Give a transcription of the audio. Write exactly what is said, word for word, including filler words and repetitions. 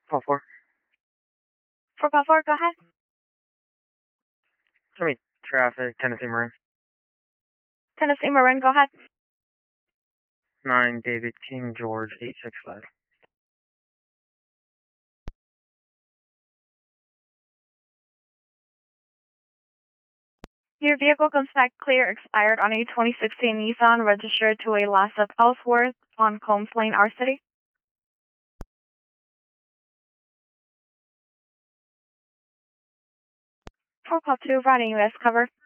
Call four. For call four, go ahead. Show me traffic, Tennessee Marin. Tennessee Marin, go ahead. nine David King George eight six five. Your vehicle comes back clear, expired on a twenty sixteen Nissan, registered to a Lassa of Ellsworth on Combs Lane, R City. For call two, riding U S cover.